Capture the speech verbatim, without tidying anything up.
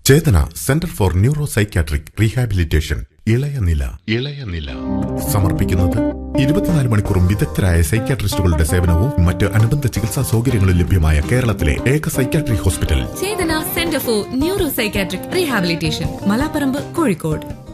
Chetana centre for neuro psychiatric rehabilitation ഇളയനില ഇളയനില സമർപ്പിക്കുന്നത് ഇരുപത്തിനാല് മണിക്കൂറും വിദഗ്ധരായ സൈക്യാട്രിസ്റ്റുകളുടെ സേവനവും മറ്റ് അനുബന്ധ ചികിത്സാ സൗകര്യങ്ങളും ലഭ്യമായ കേരളത്തിലെ ഏക psychiatric hospital Chetana centre for neuro psychiatric rehabilitation Malaparamba, Kozhikode.